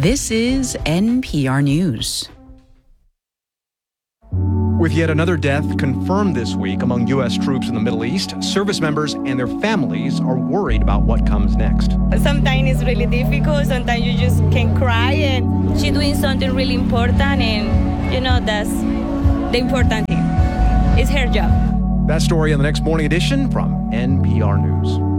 This is NPR News. With yet another death confirmed this week among U.S. troops in the Middle East, service members and their families are worried about what comes next. Sometimes it's really difficult. Sometimes you just can cry, and she's doing something really important, and that's the important thing. It's her job. That story in the next morning edition from NPR News.